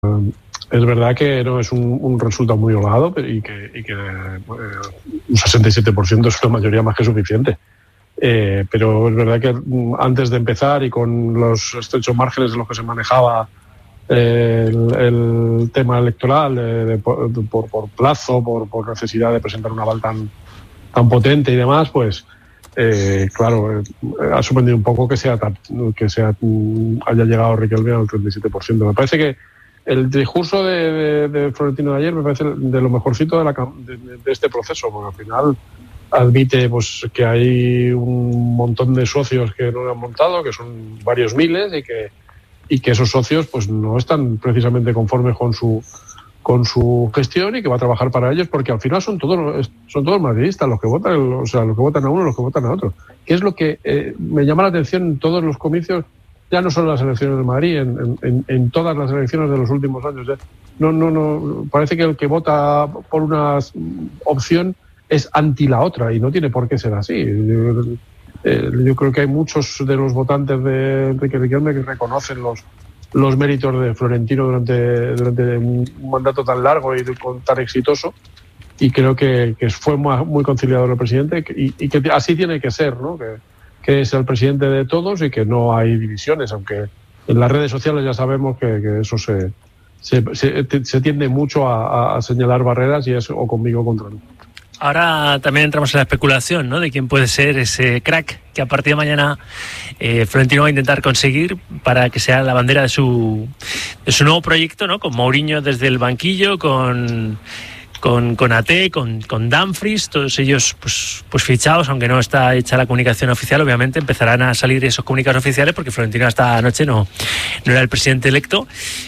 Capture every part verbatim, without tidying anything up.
Es verdad que no es un, un resultado muy holgado y que, y que eh, un sesenta y siete por ciento es una mayoría más que suficiente. Eh, pero es verdad que antes de empezar y con los estrechos márgenes en los que se manejaba eh, el, el tema electoral, eh, de, por, por, por plazo, por, por necesidad de presentar un aval tan, tan potente y demás, pues eh, claro, eh, ha sorprendido un poco que sea tan, que sea haya llegado Riquelme al treinta y siete por ciento. Me parece que el discurso de, de, de Florentino de ayer me parece de lo mejorcito de, la, de, de este proceso, porque al final admite pues que hay un montón de socios que no han montado, que son varios miles, y que y que esos socios pues no están precisamente conformes con su con su gestión y que va a trabajar para ellos, porque al final son todos son todos madridistas los que votan, o sea, los que votan a uno, los que votan a otro. Que es lo que eh, me llama la atención en todos los comicios, ya no solo en las elecciones de Madrid, en, en, en todas las elecciones de los últimos años. ¿eh? No, no, no, parece que el que vota por una opción es anti la otra, y no tiene por qué ser así. Yo, eh, yo creo que hay muchos de los votantes de Enrique Riquelme que reconocen los los méritos de Florentino durante, durante un mandato tan largo y tan exitoso, y creo que, que fue muy conciliador el presidente, y, y que así tiene que ser, ¿no? Que, que es el presidente de todos y que no hay divisiones, aunque en las redes sociales ya sabemos que, que eso se, se, se, se tiende mucho a, a señalar barreras, y es o conmigo o contra mí. Ahora también entramos en la especulación, ¿no?, de quién puede ser ese crack que a partir de mañana eh, Florentino va a intentar conseguir para que sea la bandera de su de su nuevo proyecto, ¿no? Con Mourinho desde el banquillo, con con con A T, con con Dumfries, todos ellos pues pues fichados, aunque no está hecha la comunicación oficial. Obviamente empezarán a salir esos comunicados oficiales porque Florentino hasta anoche no no era el presidente electo,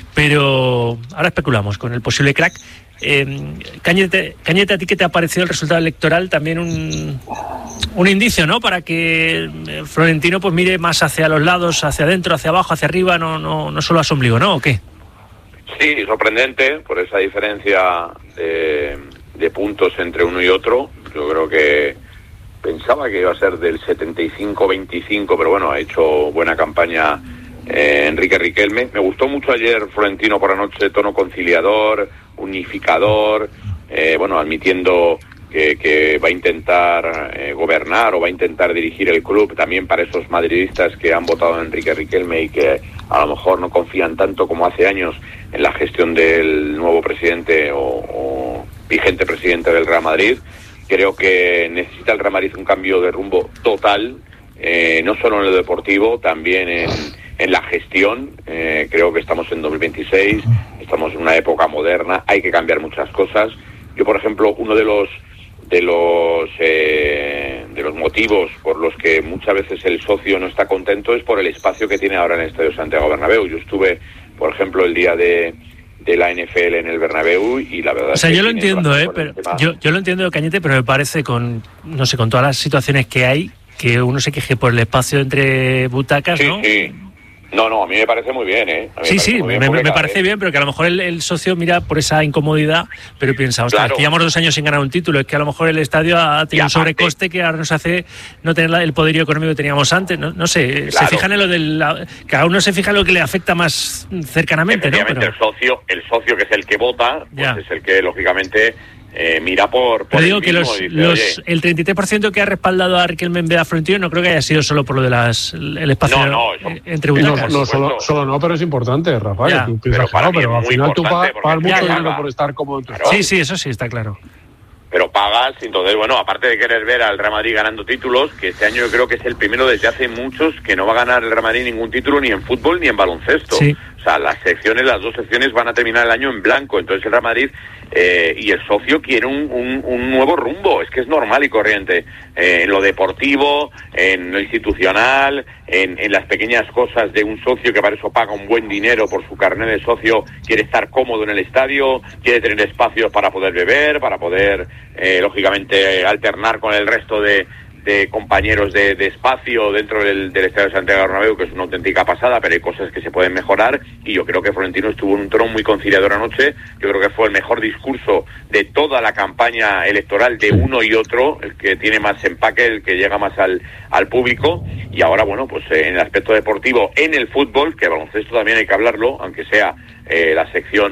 pero ahora especulamos con el posible crack. Eh, Cañete, Cañete, ¿a ti qué te ha parecido el resultado electoral? También un, un indicio, ¿no?, para que Florentino pues mire más hacia los lados, hacia adentro, hacia abajo, hacia arriba, no, no, no solo a su ombligo, ¿no? ¿O qué? Sí, sorprendente por esa diferencia de, de puntos entre uno y otro. Yo creo que pensaba que iba a ser del setenta y cinco veinticinco, pero bueno, ha hecho buena campaña eh, Enrique Riquelme. Me gustó mucho ayer Florentino por la noche, tono conciliador, unificador, eh, bueno, admitiendo que, que va a intentar eh, gobernar o va a intentar dirigir el club también para esos madridistas que han votado a Enrique Riquelme y que a lo mejor no confían tanto como hace años en la gestión del nuevo presidente o, o vigente presidente del Real Madrid. Creo que necesita el Real Madrid un cambio de rumbo total, eh, no solo en lo deportivo, también en, en la gestión. Eh, creo que estamos en dos mil veintiséis, estamos en una época moderna, hay que cambiar muchas cosas. Yo, por ejemplo, uno de los de los eh, de los motivos por los que muchas veces el socio no está contento es por el espacio que tiene ahora en el Estadio Santiago Bernabéu. Yo estuve, por ejemplo, el día de de la N F L en el Bernabéu y la verdad, o sea, es que yo lo entiendo, eh, pero yo yo lo entiendo, Cañete, pero me parece, con no sé, con todas las situaciones que hay, que uno se queje por el espacio entre butacas, sí, ¿no? Sí. No, no, a mí me parece muy bien, ¿eh? Sí, sí, me, me parece vez... bien, pero que a lo mejor el, el socio mira por esa incomodidad, pero piensa, ostras, claro, que llevamos dos años sin ganar un título, es que a lo mejor el estadio ha tenido un sobrecoste que ahora nos hace no tener el poderío económico que teníamos antes, no, no sé, claro. Se fijan en lo del... Cada uno se fija en lo que le afecta más cercanamente, ¿no? Pero... el socio, el socio que es el que vota, pues ya. Es el que, lógicamente... Eh, mira por, por pero digo que los, dice, los el treinta y tres por ciento que ha respaldado a Riquelme en vez de a Florentino no creo que haya sido solo por lo de las el espacio no, no, eso, entre butacas. No, no solo, solo no, pero es importante, Rafael. Tú piensas, pero, claro, pero al final tú pagas mucho dinero por estar cómodo en tu claro. Sí, sí, eso sí, está claro. Pero pagas, entonces, bueno, aparte de querer ver al Real Madrid ganando títulos, que este año yo creo que es el primero desde hace muchos que no va a ganar el Real Madrid ningún título ni en fútbol ni en baloncesto. Sí. O sea, las secciones, las dos secciones van a terminar el año en blanco. Entonces el Real Madrid eh, y el socio quiere un, un, un nuevo rumbo. Es que es normal y corriente. Eh, en lo deportivo, en lo institucional, en, en las pequeñas cosas de un socio que para eso paga un buen dinero por su carnet de socio, quiere estar cómodo en el estadio, quiere tener espacios para poder beber, para poder, eh, lógicamente, alternar con el resto de... de compañeros de, de espacio dentro del, del Estadio de Santiago Bernabéu, que es una auténtica pasada, pero hay cosas que se pueden mejorar, y yo creo que Florentino estuvo en un tono muy conciliador anoche. Yo creo que fue el mejor discurso de toda la campaña electoral de uno y otro, el que tiene más empaque, el que llega más al, al público, y ahora, bueno, pues eh, en el aspecto deportivo, en el fútbol, que baloncesto también hay que hablarlo, aunque sea eh, la sección